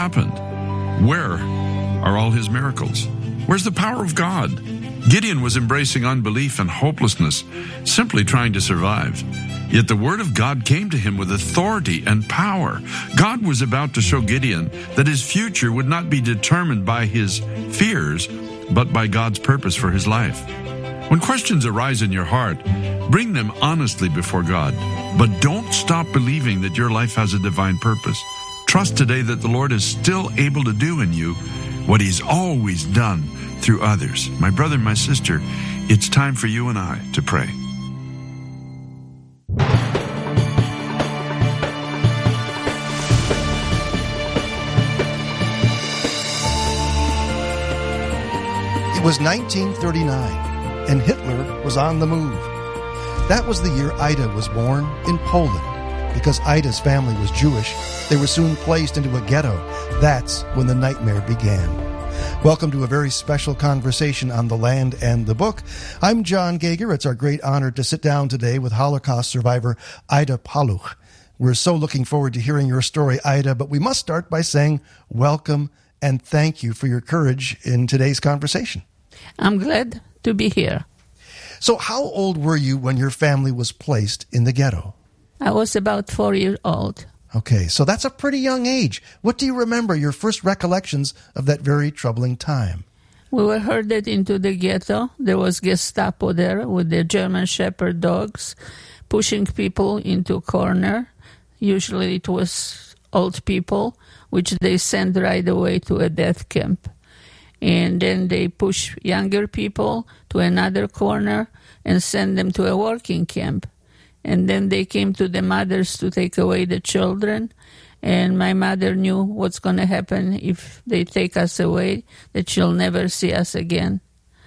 happened? Where are all his miracles? Where's the power of God? Gideon was embracing unbelief and hopelessness, simply trying to survive. Yet the word of God came to him with authority and power. God was about to show Gideon that his future would not be determined by his fears, but by God's purpose for his life. When questions arise in your heart, bring them honestly before God. But don't stop believing that your life has a divine purpose. Trust today that the Lord is still able to do in you what he's always done through others. My brother and my sister, it's time for you and I to pray. It was 1939, and Hitler was on the move. That was the year Ida was born in Poland. Because Ida's family was Jewish, they were soon placed into a ghetto. That's when the nightmare began. Welcome to a very special conversation on the land and the book. I'm John Gager. It's our great honor to sit down today with Holocaust survivor Ida Paluch. We're so looking forward to hearing your story, Ida, but we must start by saying welcome and thank you for your courage in today's conversation. I'm glad to be here. So how old were you when your family was placed in the ghetto? I was about 4 years old. Okay, so that's a pretty young age. What do you remember, your first recollections of that very troubling time? We were herded into the ghetto. There was Gestapo there with the German Shepherd dogs pushing people into a corner. Usually it was old people, which they sent right away to a death camp. And then they push younger people to another corner and send them to a working camp. And then they came to the mothers to take away the children. And my mother knew what's going to happen if they take us away, that she'll never see us again.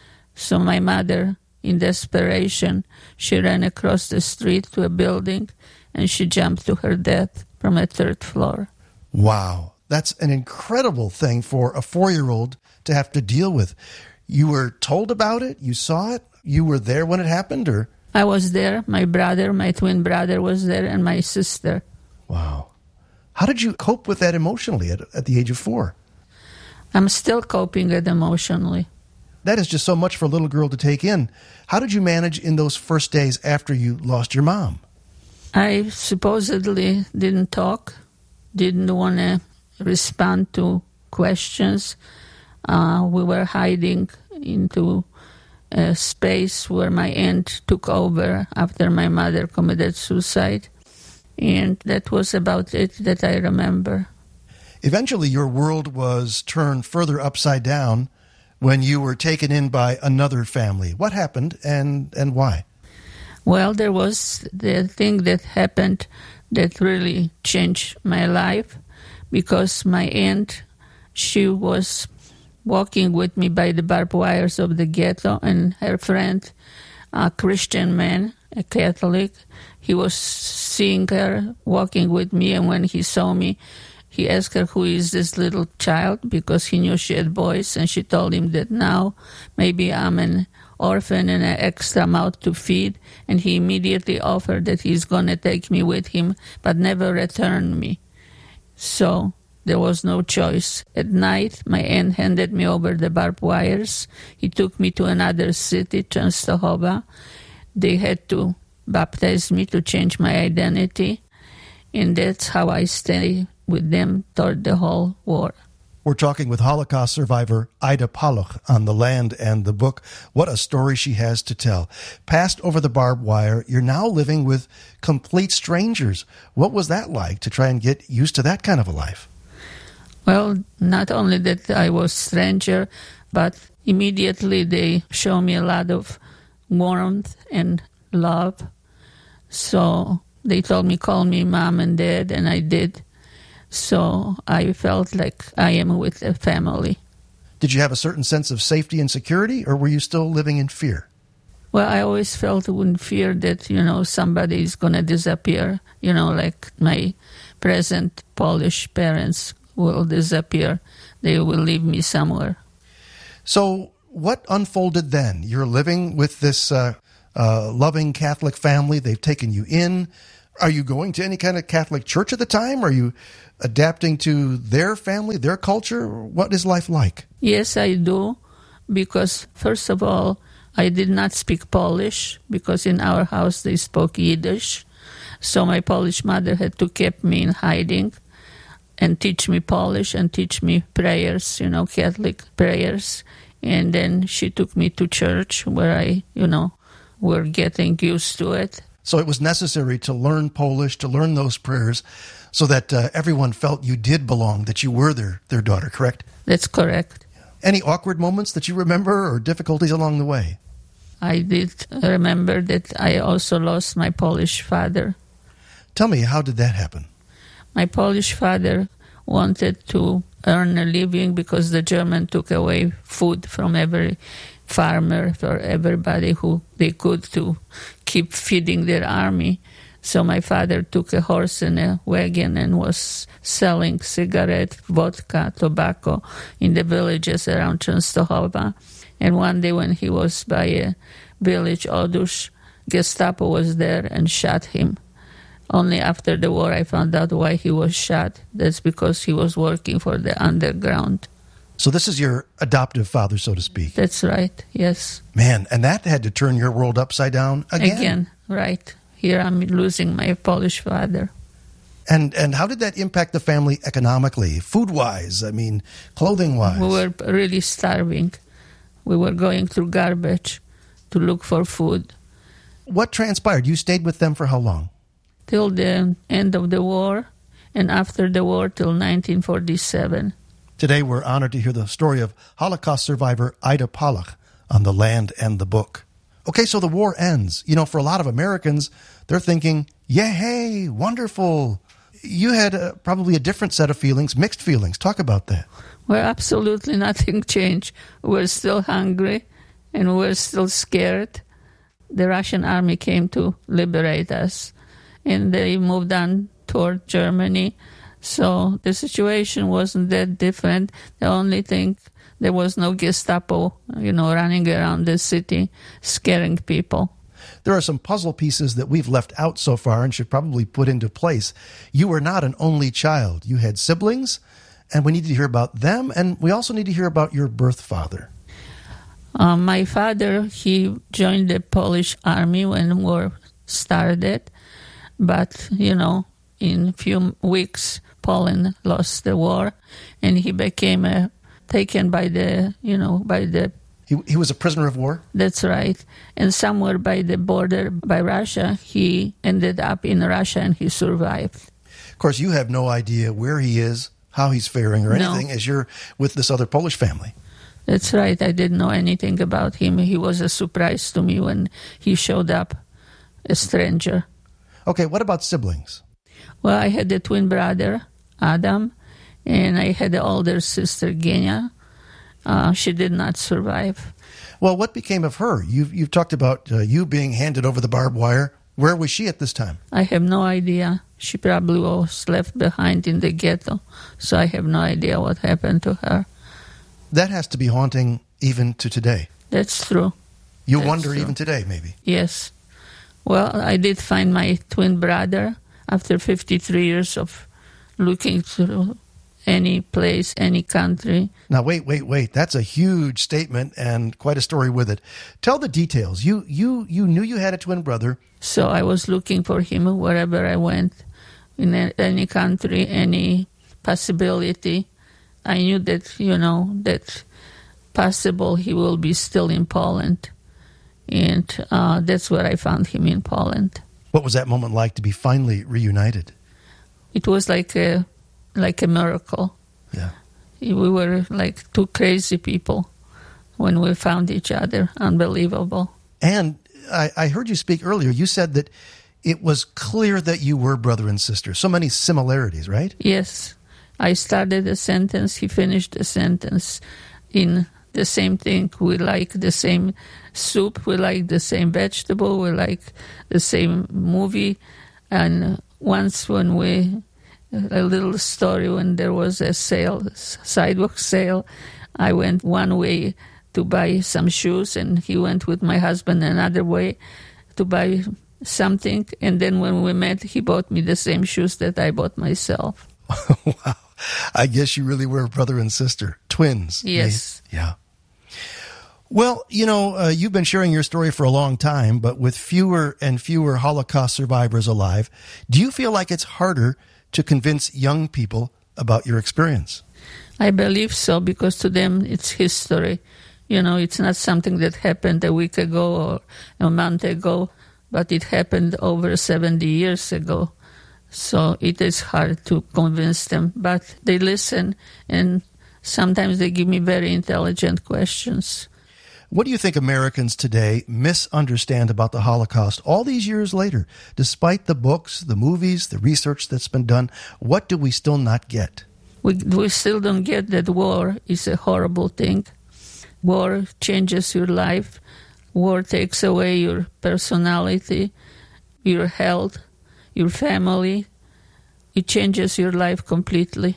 So my mother, in desperation, she ran across the street to a building and she jumped to her death from a third floor. Wow. That's an incredible thing for a 4-year-old to have to deal with. You were told about it? You saw it? You were there when it happened, or? I was there. My brother, my twin brother was there, and my sister. Wow. How did you cope with that emotionally at the age of 4? I'm still coping it emotionally. That is just so much for a little girl to take in. How did you manage in those first days after you lost your mom? I supposedly didn't talk, didn't want to respond to questions. We were hiding into a space where my aunt took over after my mother committed suicide. And that was about it that I remember. Eventually, your world was turned further upside down when you were taken in by another family. What happened and why? Well, there was the thing that happened that really changed my life, because my aunt, she was walking with me by the barbed wires of the ghetto, and her friend, a Christian man, a Catholic, he was seeing her walking with me, and when he saw me, he asked her, who is this little child, because he knew she had boys, and she told him that now maybe I'm an orphan and an extra mouth to feed, and he immediately offered that he's going to take me with him, but never return me. So there was no choice. At night, my aunt handed me over the barbed wires. He took me to another city, Częstochowa. They had to baptize me to change my identity, and that's how I stayed with them toward the whole war. We're talking with Holocaust survivor Ida Paluch on The Land and the Book. What a story she has to tell. Passed over the barbed wire, you're now living with complete strangers. What was that like to try and get used to that kind of a life? Well, not only that I was stranger, but immediately they show me a lot of warmth and love. So they told me, call me mom and dad, and I did. So I felt like I am with a family. Did you have a certain sense of safety and security, or were you still living in fear? Well, I always felt in fear that, somebody is going to disappear, like my present Polish parents will disappear. They will leave me somewhere. So what unfolded then? You're living with this loving Catholic family. They've taken you in. Are you going to any kind of Catholic church at the time? Are you adapting to their family, their culture? What is life like? Yes, I do, because first of all, I did not speak Polish, because in our house they spoke Yiddish. So my Polish mother had to keep me in hiding and teach me Polish and teach me prayers, Catholic prayers. And then she took me to church where I, were getting used to it. So it was necessary to learn Polish, to learn those prayers, so that everyone felt you did belong, that you were their daughter, correct? That's correct. Any awkward moments that you remember or difficulties along the way? I did remember that I also lost my Polish father. Tell me, how did that happen? My Polish father wanted to earn a living because the German took away food from every farmer, for everybody who they could, to keep feeding their army. So my father took a horse and a wagon and was selling cigarette, vodka, tobacco in the villages around Częstochowa. And one day when he was by a village, Odusz, Gestapo was there and shot him. Only after the war I found out why he was shot. That's because he was working for the underground. So this is your adoptive father, so to speak. That's right, yes. Man, and that had to turn your world upside down again. Again, right. Here I'm losing my Polish father. And how did that impact the family economically, food-wise, clothing-wise? We were really starving. We were going through garbage to look for food. What transpired? You stayed with them for how long? Till the end of the war, and after the war till 1947. Today we're honored to hear the story of Holocaust survivor Ida Pollock on The Land and the Book. Okay, so the war ends. For a lot of Americans, they're thinking, yay, wonderful. You had probably a different set of feelings, mixed feelings. Talk about that. Well, absolutely nothing changed. We're still hungry and we're still scared. The Russian army came to liberate us, and they moved on toward Germany. So the situation wasn't that different. The only thing, there was no Gestapo, running around the city, scaring people. There are some puzzle pieces that we've left out so far and should probably put into place. You were not an only child. You had siblings, and we need to hear about them, and we also need to hear about your birth father. My father, he joined the Polish army when war started, but, in a few weeks, Poland lost the war, and he became taken by the. He was a prisoner of war? That's right. And somewhere by the border, by Russia, he ended up in Russia, and he survived. Of course, you have no idea where he is, how he's faring, or anything, as you're with this other Polish family. That's right. I didn't know anything about him. He was a surprise to me when he showed up, a stranger. Okay, what about siblings? Well, I had a twin brother, Adam, and I had an older sister, Genia. She did not survive. Well, what became of her? You've talked about you being handed over the barbed wire. Where was she at this time? I have no idea. She probably was left behind in the ghetto, so I have no idea what happened to her. That has to be haunting even to today. That's true. You wonder even today, maybe. Yes. Well, I did find my twin brother after 53 years of looking through any place, any country. Now, wait. That's a huge statement and quite a story with it. Tell the details. You knew you had a twin brother. So I was looking for him wherever I went, in any country, any possibility. I knew that, that possible he will be still in Poland. And that's where I found him, in Poland. What was that moment like to be finally reunited? It was like a miracle. Yeah. We were like two crazy people when we found each other. Unbelievable. And I heard you speak earlier. You said that it was clear that you were brother and sister. So many similarities, right? Yes. I started a sentence, he finished the sentence in the same thing. We like the same soup, we like the same vegetable, we like the same movie. And once a little story, when there was a sidewalk sale, I went one way to buy some shoes, and he went with my husband another way to buy something, and then when we met, he bought me the same shoes that I bought myself. Wow. I guess you really were brother and sister, twins. Yes. Yeah. Well, you've been sharing your story for a long time, but with fewer and fewer Holocaust survivors alive, do you feel like it's harder to convince young people about your experience? I believe so, because to them it's history. It's not something that happened a week ago or a month ago, but it happened over 70 years ago. So it is hard to convince them, but they listen, and sometimes they give me very intelligent questions. What do you think Americans today misunderstand about the Holocaust all these years later? Despite the books, the movies, the research that's been done, what do we still not get? We still don't get that war is a horrible thing. War changes your life. War takes away your personality, your health, your family. It changes your life completely.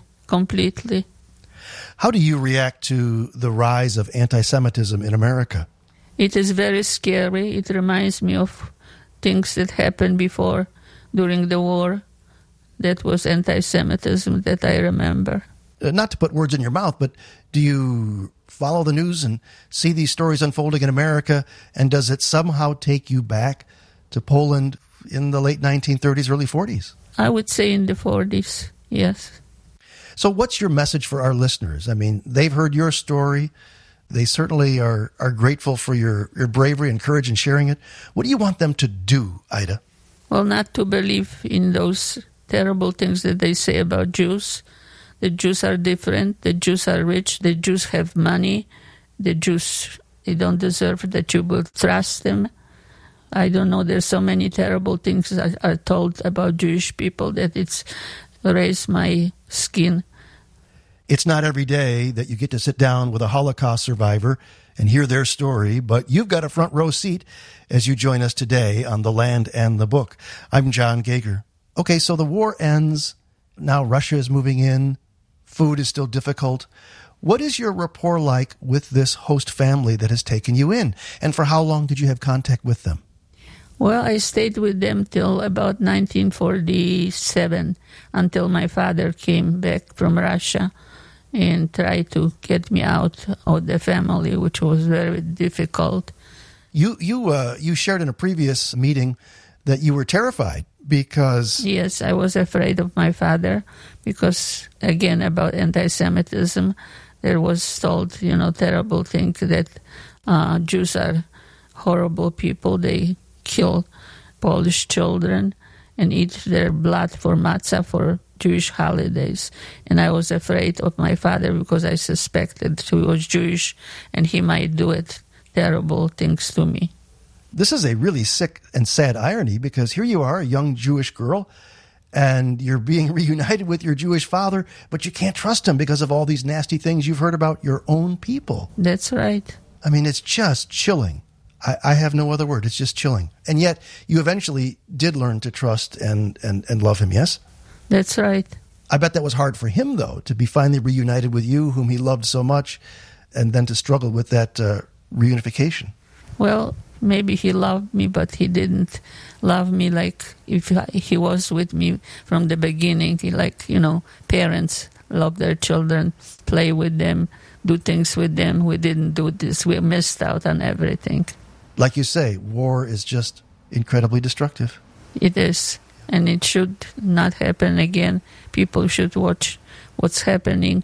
How do you react to the rise of anti-Semitism in America? It is very scary. It reminds me of things that happened before, during the war. That was anti-Semitism that I remember. Not to put words in your mouth, but do you follow the news and see these stories unfolding in America? And does it somehow take you back to Poland in the late 1930s, early 40s? I would say in the 40s, yes. So what's your message for our listeners? I mean, they've heard your story. They certainly are grateful for your bravery and courage in sharing it. What do you want them to do, Ida? Well, not to believe in those terrible things that they say about Jews. The Jews are different. The Jews are rich. The Jews have money. The Jews, they don't deserve that you will trust them. I don't know. There's so many terrible things that are told about Jewish people that it's raised my skin. It's not every day that you get to sit down with a Holocaust survivor and hear their story, but you've got a front row seat as you join us today on The Land and the Book. I'm John Gauger. Okay, so the war ends. Now Russia is moving in. Food is still difficult. What is your rapport like with this host family that has taken you in? And for how long did you have contact with them? Well, I stayed with them till about 1947, until my father came back from Russia and tried to get me out of the family, which was very difficult. You shared in a previous meeting that you were terrified because... Yes, I was afraid of my father because, again, about anti-Semitism, there was told, terrible thing that Jews are horrible people. They kill Polish children and eat their blood for matzah for Jewish holidays. And I was afraid of my father because I suspected he was Jewish and he might do terrible things to me. This is a really sick and sad irony because here you are, a young Jewish girl, and you're being reunited with your Jewish father, but you can't trust him because of all these nasty things you've heard about your own people. That's right. I mean, it's just chilling. I have no other word. It's just chilling. And yet, you eventually did learn to trust and love him, yes? That's right. I bet that was hard for him, though, to be finally reunited with you, whom he loved so much, and then to struggle with that reunification. Well, maybe he loved me, but he didn't love me like if he was with me from the beginning. Parents love their children, play with them, do things with them. We didn't do this. We missed out on everything. Like you say, war is just incredibly destructive. It is, and it should not happen again. People should watch what's happening,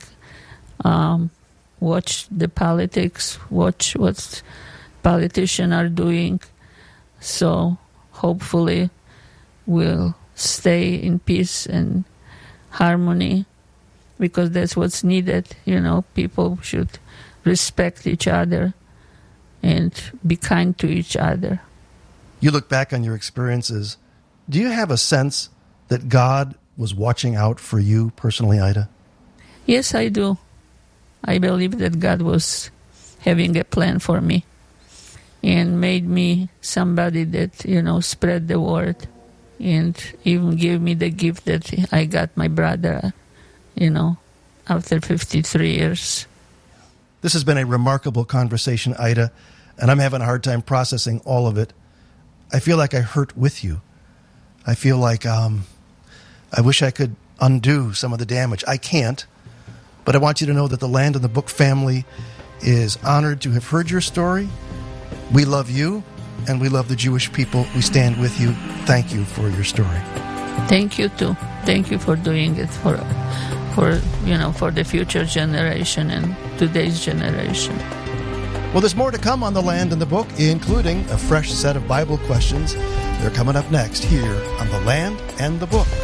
watch the politics, watch what politicians are doing. So hopefully we'll stay in peace and harmony because that's what's needed. People should respect each other and be kind to each other. You look back on your experiences. Do you have a sense that God was watching out for you personally, Ida? Yes, I do. I believe that God was having a plan for me and made me somebody that, spread the word and even gave me the gift that I got my brother, after 53 years. This has been a remarkable conversation, Ida, and I'm having a hard time processing all of it. I feel like I hurt with you. I feel like I wish I could undo some of the damage. I can't, but I want you to know that the Land and the Book family is honored to have heard your story. We love you, and we love the Jewish people. We stand with you. Thank you for your story. Thank you too. Thank you for doing it for the future generation and today's generation. Well, there's more to come on the Land and the Book, including a fresh set of Bible questions. They're coming up next here on the Land and the Book.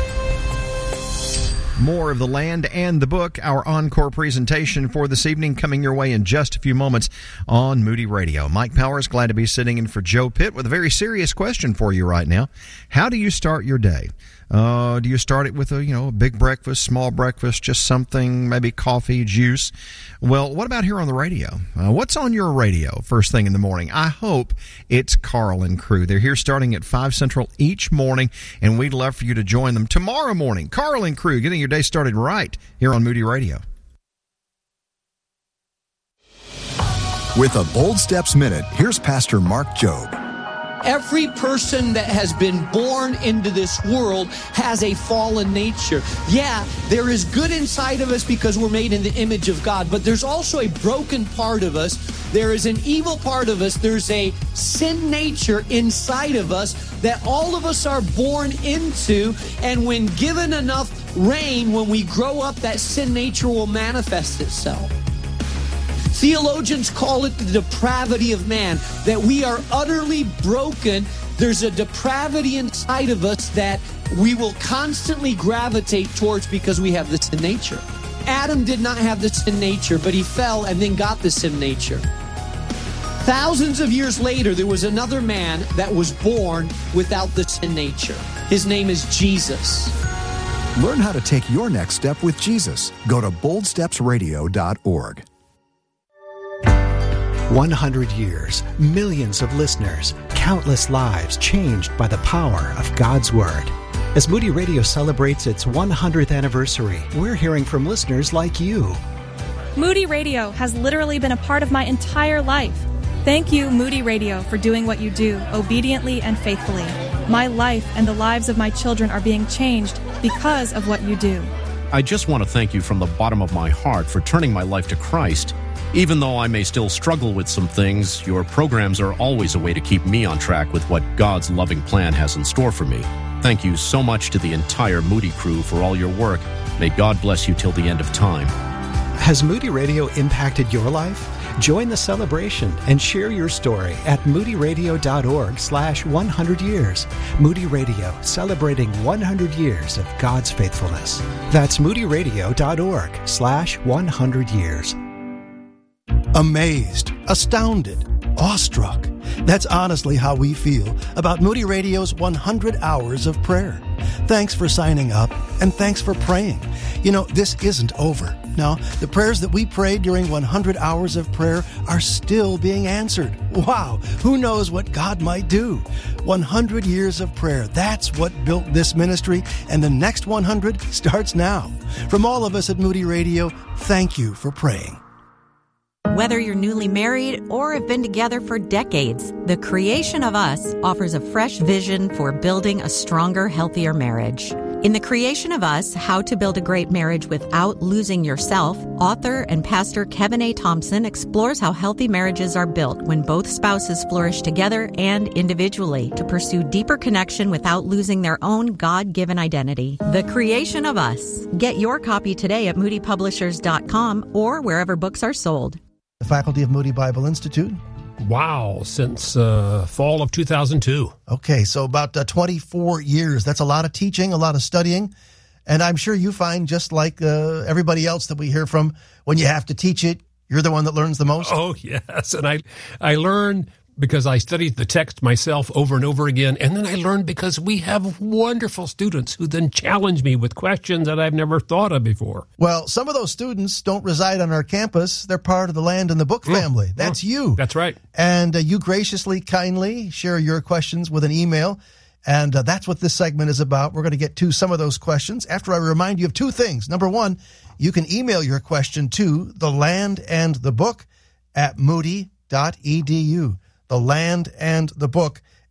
More of the Land and the Book, our encore presentation for this evening, coming your way in just a few moments on Moody Radio. Mike Powers, glad to be sitting in for Joe Pitt with a very serious question for you right now. How do you start your day? Do you start it with a big breakfast, small breakfast, just something, maybe coffee, juice? Well, what about here on the radio? What's on your radio first thing in the morning? I hope it's Carl and crew. They're here starting at 5 Central each morning, and we'd love for you to join them tomorrow morning. Carl and crew, getting your day started right here on Moody Radio. With a Bold Steps Minute, here's Pastor Mark Jobe. Every person that has been born into this world has a fallen nature. Yeah, there is good inside of us because we're made in the image of God, but there's also a broken part of us. There is an evil part of us. There's a sin nature inside of us that all of us are born into, and when given enough rain, when we grow up, that sin nature will manifest itself. Theologians call it the depravity of man, that we are utterly broken. There's a depravity inside of us that we will constantly gravitate towards because we have the sin nature. Adam did not have the sin nature, but he fell and then got the sin nature. Thousands of years later, there was another man that was born without the sin nature. His name is Jesus. Learn how to take your next step with Jesus. Go to boldstepsradio.org. 100 years, millions of listeners, countless lives changed by the power of God's Word. As Moody Radio celebrates its 100th anniversary, we're hearing from listeners like you. Moody Radio has literally been a part of my entire life. Thank you, Moody Radio, for doing what you do, obediently and faithfully. My life and the lives of my children are being changed because of what you do. I just want to thank you from the bottom of my heart for turning my life to Christ. Even though I may still struggle with some things, your programs are always a way to keep me on track with what God's loving plan has in store for me. Thank you so much to the entire Moody crew for all your work. May God bless you till the end of time. Has Moody Radio impacted your life? Join the celebration and share your story at moodyradio.org/100 years. Moody Radio, celebrating 100 years of God's faithfulness. That's moodyradio.org/100 years. Amazed, astounded, awestruck. That's honestly how we feel about Moody Radio's 100 Hours of Prayer. Thanks for signing up, and thanks for praying. This isn't over. No, the prayers that we prayed during 100 Hours of Prayer are still being answered. Wow, who knows what God might do? 100 years of prayer, that's what built this ministry, and the next 100 starts now. From all of us at Moody Radio, thank you for praying. Whether you're newly married or have been together for decades, The Creation of Us offers a fresh vision for building a stronger, healthier marriage. In The Creation of Us, How to Build a Great Marriage Without Losing Yourself, author and pastor Kevin A. Thompson explores how healthy marriages are built when both spouses flourish together and individually to pursue deeper connection without losing their own God-given identity. The Creation of Us. Get your copy today at moodypublishers.com or wherever books are sold. The faculty of Moody Bible Institute. Wow, since fall of 2002. Okay, so about 24 years. That's a lot of teaching, a lot of studying. And I'm sure you find, just like everybody else that we hear from, when you have to teach it, you're the one that learns the most? Oh, yes. And I learn because I studied the text myself over and over again. And then I learned because we have wonderful students who then challenge me with questions that I've never thought of before. Well, some of those students don't reside on our campus. They're part of the Land and the Book family. That's you. That's right. And you graciously, kindly share your questions with an email. And that's what this segment is about. We're going to get to some of those questions after I remind you of two things. Number one, you can email your question to The Land and the Book at moody.edu. The Land and the Book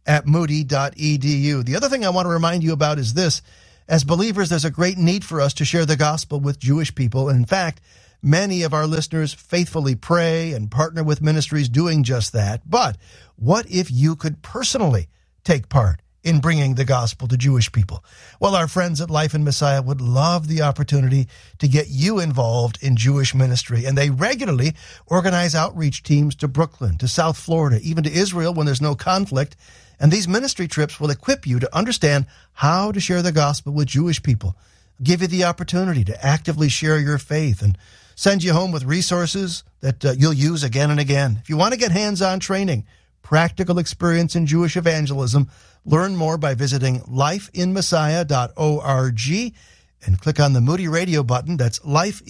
at moody.edu. The other thing I want to remind you about is this. As believers, there's a great need for us to share the gospel with Jewish people. And in fact, many of our listeners faithfully pray and partner with ministries doing just that. But what if you could personally take part in bringing the gospel to Jewish people? Well, our friends at Life in Messiah would love the opportunity to get you involved in Jewish ministry. And they regularly organize outreach teams to Brooklyn, to South Florida, even to Israel when there's no conflict. And these ministry trips will equip you to understand how to share the gospel with Jewish people, give you the opportunity to actively share your faith, and send you home with resources that you'll use again and again. If you want to get hands-on training, practical experience in Jewish evangelism, learn more by visiting lifeinmessiah.org and click on the Moody Radio button. That's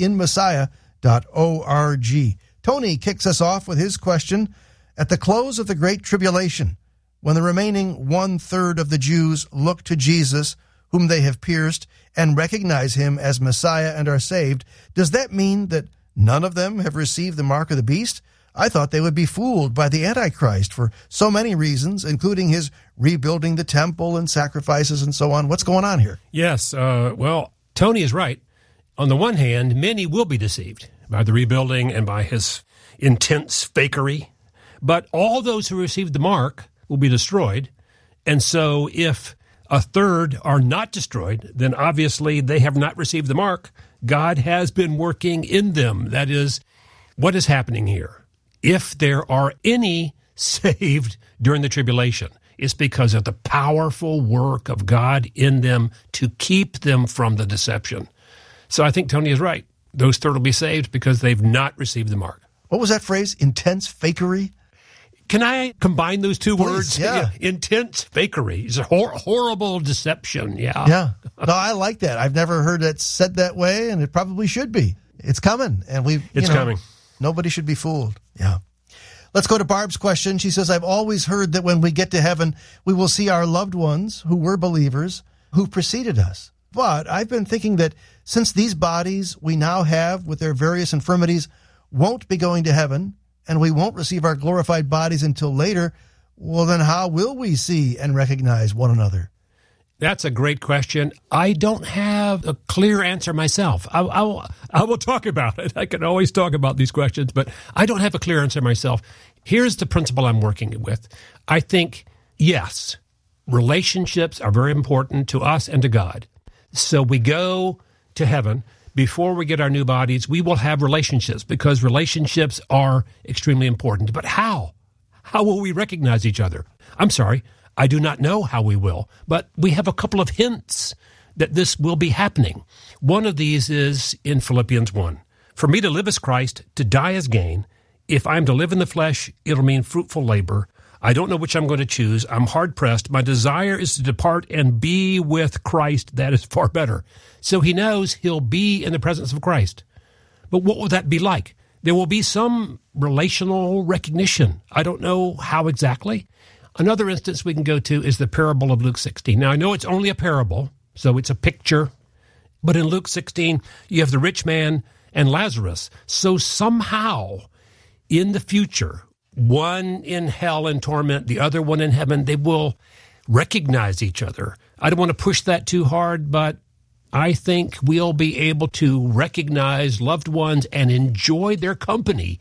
lifeinmessiah.org. Tony kicks us off with his question. At the close of the Great Tribulation, when the remaining 1/3 of the Jews look to Jesus, whom they have pierced, and recognize him as Messiah and are saved, does that mean that none of them have received the mark of the beast? I thought they would be fooled by the Antichrist for so many reasons, including his rebuilding the temple and sacrifices and so on. What's going on here? Yes, well, Tony is right. On the one hand, many will be deceived by the rebuilding and by his intense fakery, but all those who received the mark will be destroyed. And so if 1/3 are not destroyed, then obviously they have not received the mark. God has been working in them. That is what is happening here. If there are any saved during the tribulation, it's because of the powerful work of God in them to keep them from the deception. So I think Tony is right. Those 1/3 will be saved because they've not received the mark. What was that phrase? Intense fakery? Can I combine those two words? Yeah. Intense fakery. It's a horrible deception. Yeah. Yeah. No, I like that. I've never heard it said that way, and it probably should be. It's coming, and It's coming. Nobody should be fooled. Yeah. Let's go to Barb's question. She says, I've always heard that when we get to heaven, we will see our loved ones who were believers who preceded us. But I've been thinking that since these bodies we now have with their various infirmities won't be going to heaven, and we won't receive our glorified bodies until later, well, then how will we see and recognize one another? That's a great question. I don't have a clear answer myself. I will talk about it. I can always talk about these questions, but I don't have a clear answer myself. Here's the principle I'm working with. I think, yes, relationships are very important to us and to God. So we go to heaven. Before we get our new bodies, we will have relationships because relationships are extremely important. But how? How will we recognize each other? I'm sorry, I do not know how we will, but we have a couple of hints that this will be happening. One of these is in Philippians 1. For me to live as Christ, to die as gain. If I'm to live in the flesh, it'll mean fruitful labor. I don't know which I'm going to choose. I'm hard-pressed. My desire is to depart and be with Christ. That is far better. So he knows he'll be in the presence of Christ. But what will that be like? There will be some relational recognition. I don't know how exactly. Another instance we can go to is the parable of Luke 16. Now, I know it's only a parable, so it's a picture. But in Luke 16, you have the rich man and Lazarus. So somehow, in the future, one in hell and torment, the other one in heaven, they will recognize each other. I don't want to push that too hard, but I think we'll be able to recognize loved ones and enjoy their company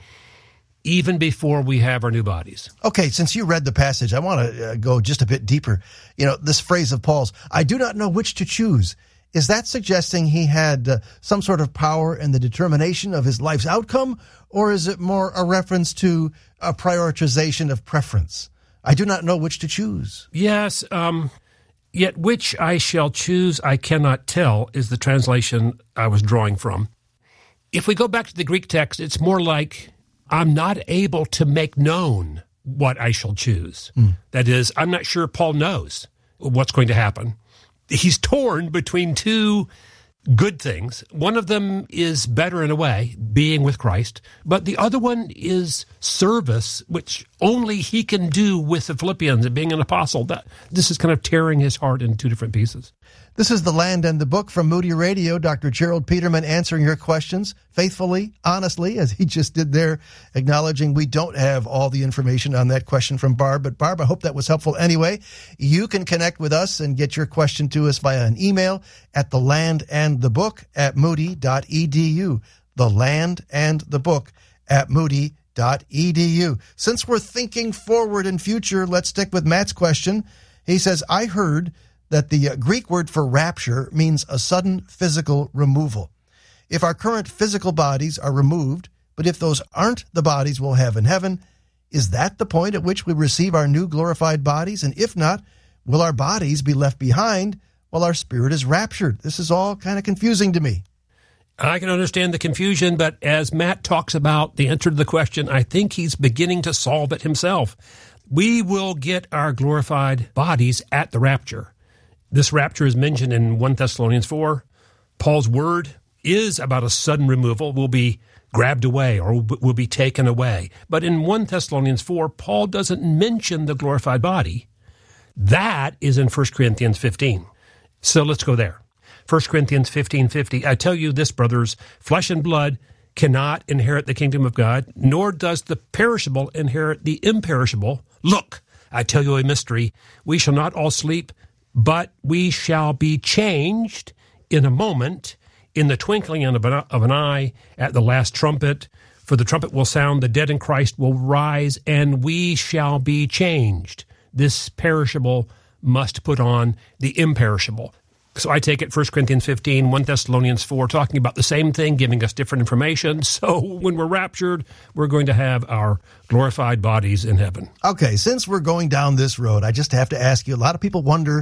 even before we have our new bodies. Okay, since you read the passage, I want to go just a bit deeper. This phrase of Paul's, I do not know which to choose. Is that suggesting he had some sort of power in the determination of his life's outcome, or is it more a reference to a prioritization of preference? I do not know which to choose. Yes, yet which I shall choose I cannot tell is the translation I was drawing from. If we go back to the Greek text, it's more like I'm not able to make known what I shall choose. That is, I'm not sure Paul knows what's going to happen. He's torn between two good things. One of them is better in a way, being with Christ, but the other one is service, which only he can do with the Philippians and being an apostle. This is kind of tearing his heart in two different pieces. This is The Land and the Book from Moody Radio. Dr. Gerald Peterman answering your questions faithfully, honestly, as he just did there, acknowledging we don't have all the information on that question from Barb. But Barb, I hope that was helpful anyway. You can connect with us and get your question to us via an email at thelandandthebook@moody.edu. thelandandthebook@moody.edu. Since we're thinking forward and future, let's stick with Matt's question. He says, I heard that the Greek word for rapture means a sudden physical removal. If our current physical bodies are removed, but if those aren't the bodies we'll have in heaven, is that the point at which we receive our new glorified bodies? And if not, will our bodies be left behind while our spirit is raptured? This is all kind of confusing to me. I can understand the confusion, but as Matt talks about the answer to the question, I think he's beginning to solve it himself. We will get our glorified bodies at the rapture. This rapture is mentioned in 1 Thessalonians 4. Paul's word is about a sudden removal, will be grabbed away or will be taken away. But in 1 Thessalonians 4, Paul doesn't mention the glorified body. That is in 1 Corinthians 15. So let's go there. 1 Corinthians 15:50. I tell you this, brothers, flesh and blood cannot inherit the kingdom of God, nor does the perishable inherit the imperishable. Look, I tell you a mystery. We shall not all sleep, but we shall be changed in a moment, in the twinkling of an eye, at the last trumpet. For the trumpet will sound, the dead in Christ will rise, and we shall be changed. This perishable must put on the imperishable. So I take it 1 Corinthians 15, 1 Thessalonians 4, talking about the same thing, giving us different information. So when we're raptured, we're going to have our glorified bodies in heaven. Okay, since we're going down this road, I just have to ask you, a lot of people wonder,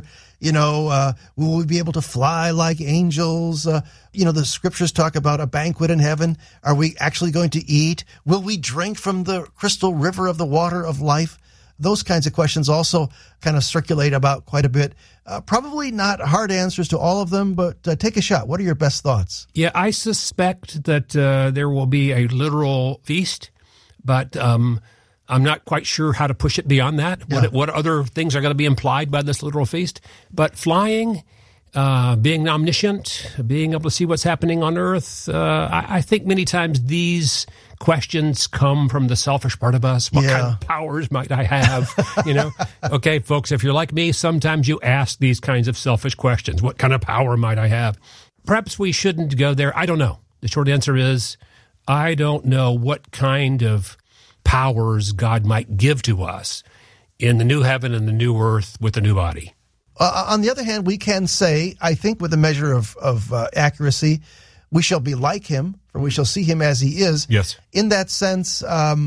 will we be able to fly like angels? The scriptures talk about a banquet in heaven. Are we actually going to eat? Will we drink from the crystal river of the water of life? Those kinds of questions also kind of circulate about quite a bit. Probably not hard answers to all of them, but take a shot. What are your best thoughts? Yeah, I suspect that there will be a literal feast, but I'm not quite sure how to push it beyond that. Yeah. What other things are going to be implied by this literal feast? But flying, being omniscient, being able to see what's happening on earth, I think many times these questions come from the selfish part of us. What kind of powers might I have? Okay, folks, if you're like me, sometimes you ask these kinds of selfish questions. What kind of power might I have? Perhaps we shouldn't go there. I don't know. The short answer is, I don't know what kind of powers God might give to us in the new heaven and the new earth with the new body. On the other hand, we can say, I think with a measure of accuracy, we shall be like him, for we shall see him as he is. Yes. In that sense,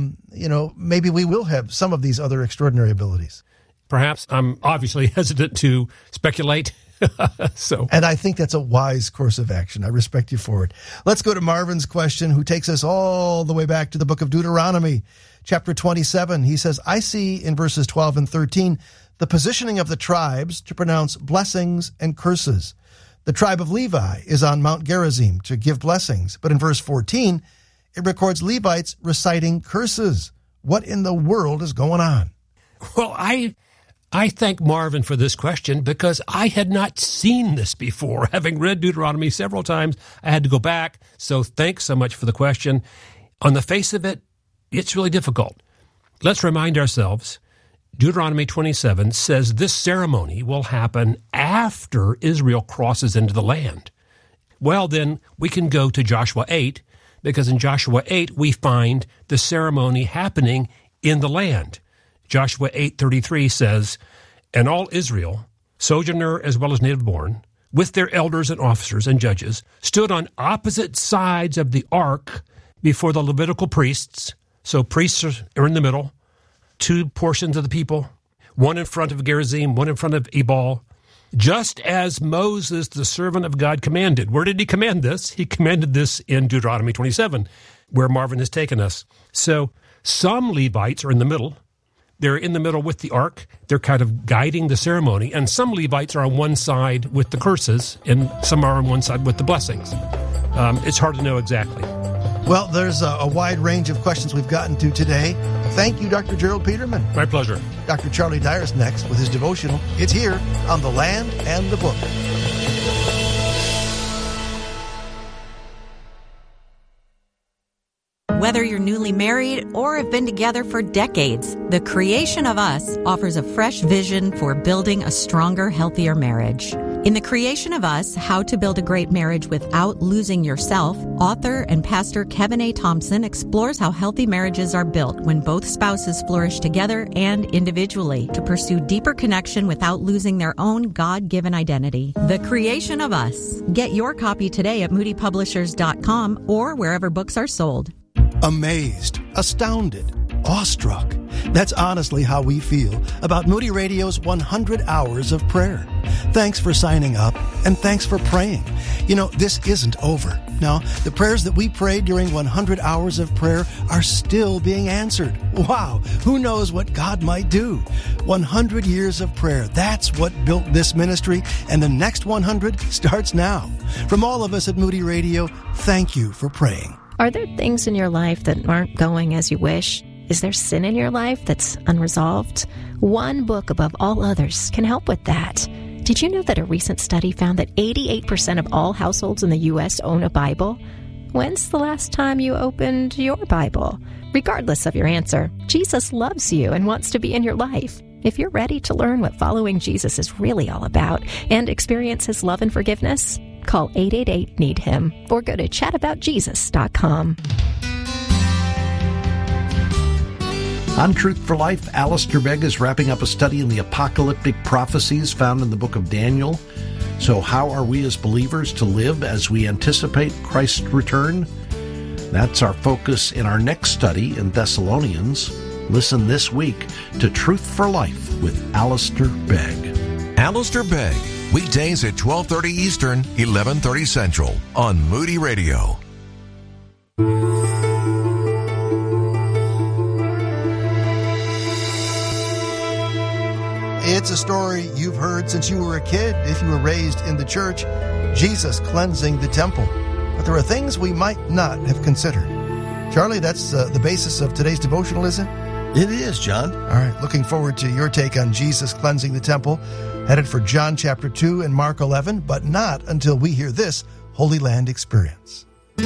maybe we will have some of these other extraordinary abilities. Perhaps. I'm obviously hesitant to speculate. And I think that's a wise course of action. I respect you for it. Let's go to Marvin's question, who takes us all the way back to the book of Deuteronomy, chapter 27. He says, I see in verses 12 and 13 the positioning of the tribes to pronounce blessings and curses. The tribe of Levi is on Mount Gerizim to give blessings. But in verse 14, it records Levites reciting curses. What in the world is going on? Well, I thank Marvin for this question because I had not seen this before. Having read Deuteronomy several times, I had to go back. So thanks so much for the question. On the face of it, it's really difficult. Let's remind ourselves, Deuteronomy 27 says this ceremony will happen after Israel crosses into the land. Well, then we can go to Joshua 8, because in Joshua 8 we find the ceremony happening in the land. Joshua 8:33 says, and all Israel, sojourner as well as native born, with their elders and officers and judges, stood on opposite sides of the ark before the Levitical priests. So priests are in the middle. Two portions of the people, one in front of Gerizim, one in front of Ebal, just as Moses, the servant of God, commanded. Where did he command this? He commanded this in Deuteronomy 27, where Marvin has taken us. So some Levites are in the middle. They're in the middle with the ark. They're kind of guiding the ceremony. And some Levites are on one side with the curses, and some are on one side with the blessings. It's hard to know exactly. Well, there's a wide range of questions we've gotten to today. Thank you, Dr. Gerald Peterman. My pleasure. Dr. Charlie Dyer's next with his devotional. It's here on The Land and the Book. Whether you're newly married or have been together for decades, The Creation of Us offers a fresh vision for building a stronger, healthier marriage. In The Creation of Us, How to Build a Great Marriage Without Losing Yourself, author and pastor Kevin A. Thompson explores how healthy marriages are built when both spouses flourish together and individually to pursue deeper connection without losing their own God-given identity. The Creation of Us. Get your copy today at moodypublishers.com or wherever books are sold. Amazed, astounded, awestruck. That's honestly how we feel about Moody Radio's 100 Hours of Prayer. Thanks for signing up, and thanks for praying. You know, this isn't over. No, the prayers that we prayed during 100 Hours of Prayer are still being answered. Wow, who knows what God might do? 100 years of prayer, that's what built this ministry, and the next 100 starts now. From all of us at Moody Radio, thank you for praying. Are there things in your life that aren't going as you wish? Is there sin in your life that's unresolved? One book above all others can help with that. Did you know that a recent study found that 88% of all households in the U.S. own a Bible? When's the last time you opened your Bible? Regardless of your answer, Jesus loves you and wants to be in your life. If you're ready to learn what following Jesus is really all about and experience His love and forgiveness, call 888-NEED-HIM or go to chataboutjesus.com. On Truth for Life, Alistair Begg is wrapping up a study in the apocalyptic prophecies found in the book of Daniel. So how are we as believers to live as we anticipate Christ's return? That's our focus in our next study in Thessalonians. Listen this week to Truth for Life with Alistair Begg. Alistair Begg, weekdays at 12:30 Eastern, 11:30 Central on Moody Radio. It's a story you've heard since you were a kid, if you were raised in the church, Jesus cleansing the temple. But there are things we might not have considered. Charlie, that's the basis of today's devotional, isn't it? It is, John. All right, looking forward to your take on Jesus cleansing the temple, headed for John chapter 2 and Mark 11, but not until we hear this Holy Land experience.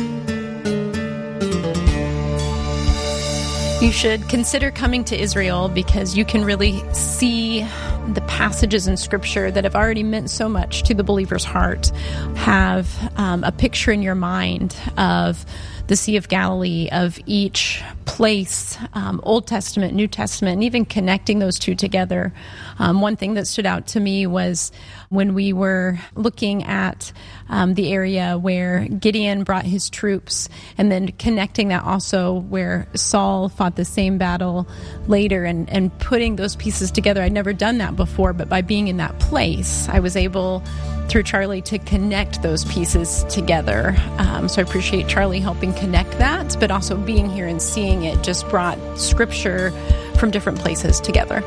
You should consider coming to Israel because you can really see the passages in Scripture that have already meant so much to the believer's heart. Have a picture in your mind of the Sea of Galilee, of each place, Old Testament, New Testament, and even connecting those two together. One thing that stood out to me was when we were looking at the area where Gideon brought his troops, and then connecting that also where Saul fought the same battle later, and putting those pieces together. I'd never done that before, but by being in that place, I was able, through Charlie, to connect those pieces together. So I appreciate Charlie helping connect that, but also being here and seeing it just brought Scripture from different places together.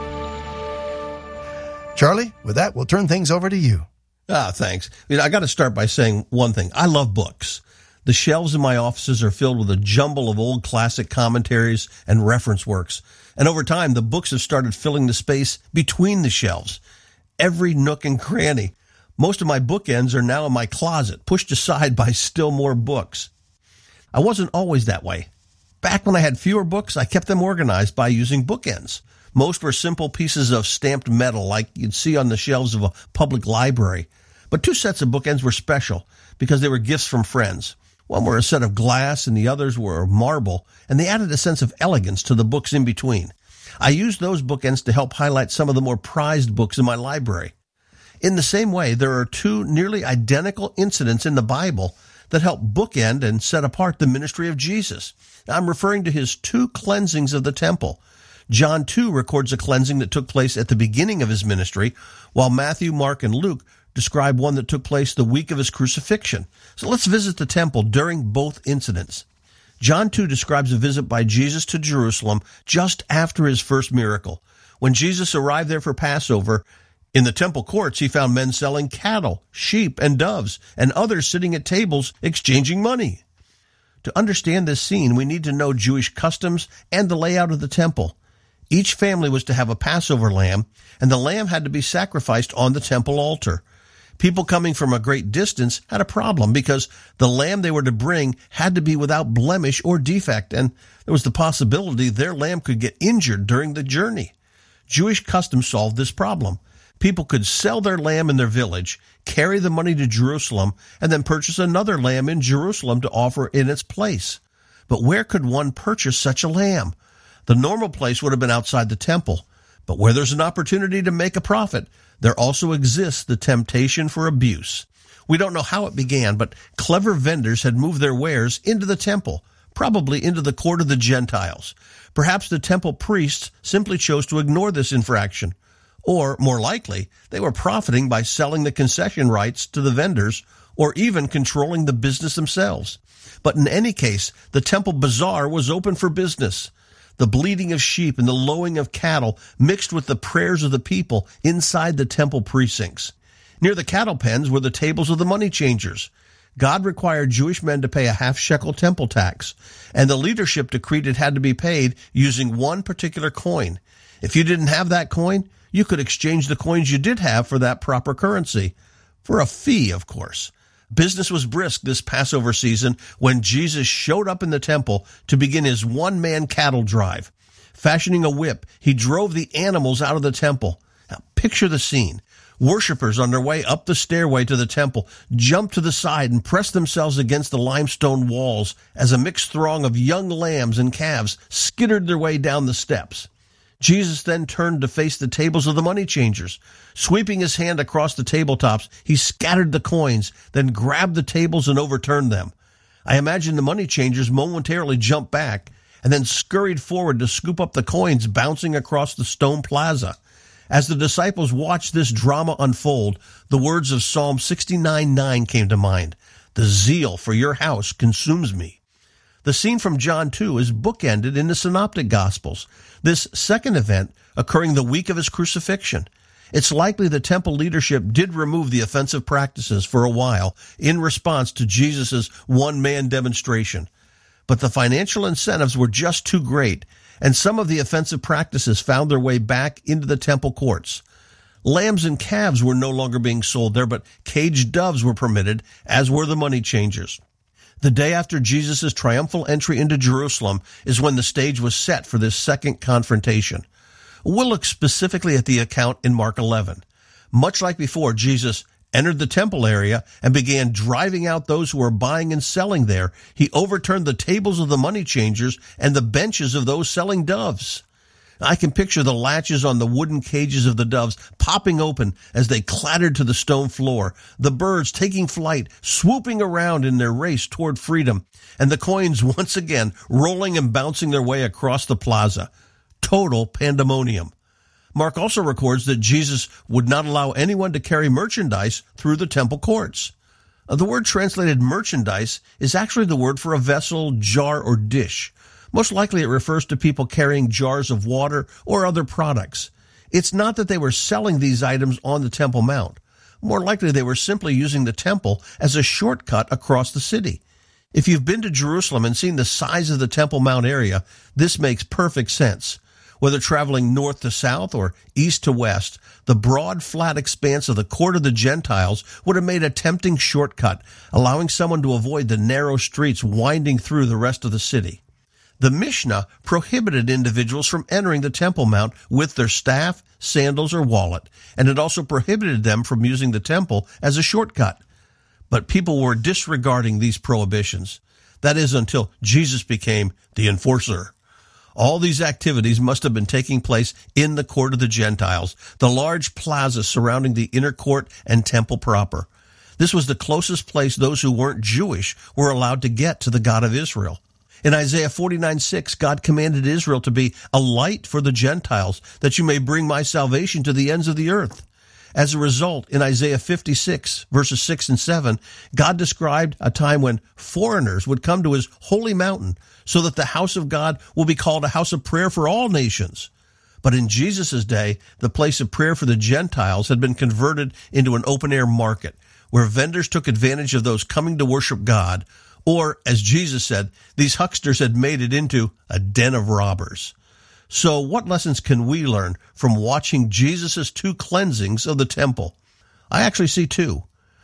Charlie, with that, we'll turn things over to you. Thanks. I got to start by saying one thing. I love books. The shelves in my offices are filled with a jumble of old classic commentaries and reference works. And over time, the books have started filling the space between the shelves. Every nook and cranny. Most of my bookends are now in my closet, pushed aside by still more books. I wasn't always that way. Back when I had fewer books, I kept them organized by using bookends. Most were simple pieces of stamped metal like you'd see on the shelves of a public library. But two sets of bookends were special because they were gifts from friends. One were a set of glass and the others were marble, and they added a sense of elegance to the books in between. I used those bookends to help highlight some of the more prized books in my library. In the same way, there are two nearly identical incidents in the Bible that help bookend and set apart the ministry of Jesus. I'm referring to his two cleansings of the temple. John 2 records a cleansing that took place at the beginning of his ministry, while Matthew, Mark, and Luke describe one that took place the week of his crucifixion. So let's visit the temple during both incidents. John 2 describes a visit by Jesus to Jerusalem just after his first miracle. When Jesus arrived there for Passover, in the temple courts, he found men selling cattle, sheep, and doves, and others sitting at tables exchanging money. To understand this scene, we need to know Jewish customs and the layout of the temple. Each family was to have a Passover lamb, and the lamb had to be sacrificed on the temple altar. People coming from a great distance had a problem because the lamb they were to bring had to be without blemish or defect, and there was the possibility their lamb could get injured during the journey. Jewish custom solved this problem. People could sell their lamb in their village, carry the money to Jerusalem, and then purchase another lamb in Jerusalem to offer in its place. But where could one purchase such a lamb? The normal place would have been outside the temple. But where there's an opportunity to make a profit, there also exists the temptation for abuse. We don't know how it began, but clever vendors had moved their wares into the temple, probably into the court of the Gentiles. Perhaps the temple priests simply chose to ignore this infraction. Or, more likely, they were profiting by selling the concession rights to the vendors or even controlling the business themselves. But in any case, the temple bazaar was open for business. The bleating of sheep and the lowing of cattle mixed with the prayers of the people inside the temple precincts. Near the cattle pens were the tables of the money changers. God required Jewish men to pay a half-shekel temple tax, and the leadership decreed it had to be paid using one particular coin. If you didn't have that coin, you could exchange the coins you did have for that proper currency, for a fee, of course. Business was brisk this Passover season when Jesus showed up in the temple to begin his one-man cattle drive. Fashioning a whip, he drove the animals out of the temple. Now, picture the scene. Worshippers on their way up the stairway to the temple jumped to the side and pressed themselves against the limestone walls as a mixed throng of young lambs and calves skittered their way down the steps. Jesus then turned to face the tables of the money changers. Sweeping his hand across the tabletops, he scattered the coins, then grabbed the tables and overturned them. I imagine the money changers momentarily jumped back and then scurried forward to scoop up the coins bouncing across the stone plaza. As the disciples watched this drama unfold, the words of Psalm 69:9 came to mind. The zeal for your house consumes me. The scene from John 2 is bookended in the Synoptic Gospels, this second event occurring the week of his crucifixion. It's likely the temple leadership did remove the offensive practices for a while in response to Jesus' one-man demonstration. But the financial incentives were just too great, and some of the offensive practices found their way back into the temple courts. Lambs and calves were no longer being sold there, but caged doves were permitted, as were the money changers. The day after Jesus' triumphal entry into Jerusalem is when the stage was set for this second confrontation. We'll look specifically at the account in Mark 11. Much like before, Jesus entered the temple area and began driving out those who were buying and selling there. He overturned the tables of the money changers and the benches of those selling doves. I can picture the latches on the wooden cages of the doves popping open as they clattered to the stone floor, the birds taking flight, swooping around in their race toward freedom, and the coins once again rolling and bouncing their way across the plaza. Total pandemonium. Mark also records that Jesus would not allow anyone to carry merchandise through the temple courts. The word translated merchandise is actually the word for a vessel, jar, or dish. Most likely it refers to people carrying jars of water or other products. It's not that they were selling these items on the Temple Mount. More likely they were simply using the temple as a shortcut across the city. If you've been to Jerusalem and seen the size of the Temple Mount area, this makes perfect sense. Whether traveling north to south or east to west, the broad, flat expanse of the court of the Gentiles would have made a tempting shortcut, allowing someone to avoid the narrow streets winding through the rest of the city. The Mishnah prohibited individuals from entering the Temple Mount with their staff, sandals, or wallet, and it also prohibited them from using the temple as a shortcut. But people were disregarding these prohibitions. That is, until Jesus became the enforcer. All these activities must have been taking place in the court of the Gentiles, the large plaza surrounding the inner court and temple proper. This was the closest place those who weren't Jewish were allowed to get to the God of Israel. In Isaiah 49:6, God commanded Israel to be a light for the Gentiles, that you may bring my salvation to the ends of the earth. As a result, in Isaiah 56, verses 6 and 7, God described a time when foreigners would come to his holy mountain so that the house of God will be called a house of prayer for all nations. But in Jesus' day, the place of prayer for the Gentiles had been converted into an open-air market, where vendors took advantage of those coming to worship God. Or, as Jesus said, these hucksters had made it into a den of robbers. So what lessons can we learn from watching Jesus' two cleansings of the temple? I actually see two.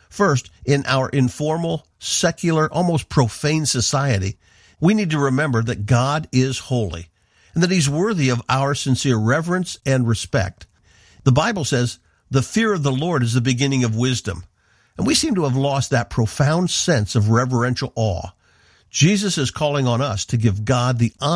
First, in our informal, secular, almost profane society, we need to remember that God is holy and that he's worthy of our sincere reverence and respect. The Bible says, the fear of the Lord is the beginning of wisdom. And we seem to have lost that profound sense of reverential awe. Jesus is calling on us to give God the honor